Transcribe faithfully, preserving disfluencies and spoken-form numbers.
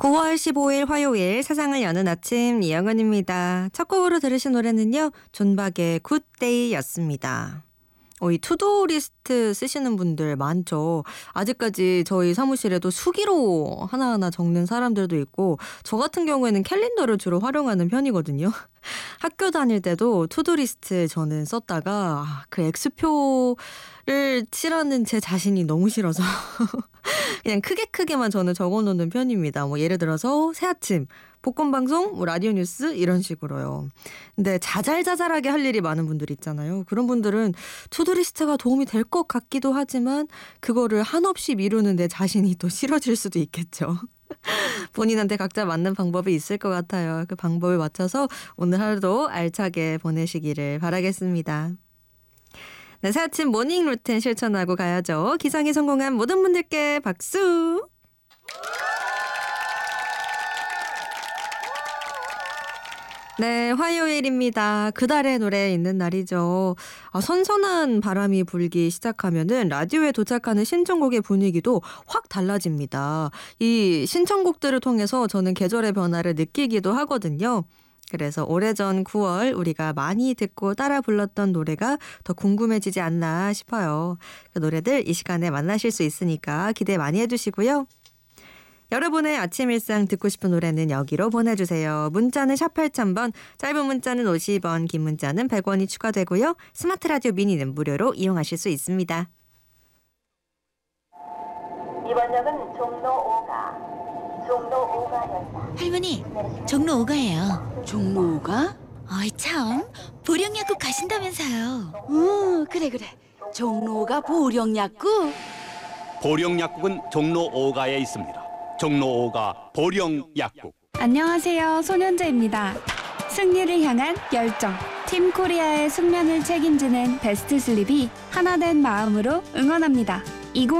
구월 십오일 화요일 세상을 여는 아침 이영은입니다. 첫 곡으로 들으신 노래는요. 존박의 굿데이였습니다. 어, 이 투두 리스트 쓰시는 분들 많죠. 아직까지 저희 사무실에도 수기로 하나하나 적는 사람들도 있고 저 같은 경우에는 캘린더를 주로 활용하는 편이거든요. 학교 다닐 때도 투두 리스트 저는 썼다가 아, 그 X표를 칠하는 제 자신이 너무 싫어서 그냥 크게 크게만 저는 적어놓는 편입니다. 뭐 예를 들어서 새아침, 복권방송, 뭐 라디오 뉴스 이런 식으로요. 근데 자잘자잘하게 할 일이 많은 분들 있잖아요. 그런 분들은 투두리스트가 도움이 될 것 같기도 하지만 그거를 한없이 미루는 내 자신이 또 싫어질 수도 있겠죠. 본인한테 각자 맞는 방법이 있을 것 같아요. 그 방법을 맞춰서 오늘 하루도 알차게 보내시기를 바라겠습니다. 네, 새아침 모닝 루틴 실천하고 가야죠. 기상에 성공한 모든 분들께 박수! 네, 화요일입니다. 그달의 노래 있는 날이죠. 아, 선선한 바람이 불기 시작하면은 라디오에 도착하는 신청곡의 분위기도 확 달라집니다. 이 신청곡들을 통해서 저는 계절의 변화를 느끼기도 하거든요. 그래서 오래전 구월 우리가 많이 듣고 따라 불렀던 노래가 더 궁금해지지 않나 싶어요. 그 노래들 이 시간에 만나실 수 있으니까 기대 많이 해주시고요. 여러분의 아침 일상 듣고 싶은 노래는 여기로 보내주세요. 문자는 샵 팔천 번, 짧은 문자는 오십 원, 긴 문자는 백 원이 추가되고요. 스마트 라디오 미니는 무료로 이용하실 수 있습니다. 이번 역은 종로 오가, 종로 오가역입니다. 할머니, 종로 오가예요. 종로 오가? 어이 참, 보령약국 가신다면서요. 응, 그래 그래. 종로 오가 보령약국? 보령약국은 종로 오가에 있습니다. 종로 오가 보령약국. 안녕하세요. 손현재입니다. 승리를 향한 열정. 팀 코리아의 숙면을 책임지는 베스트 슬립이 하나된 마음으로 응원합니다.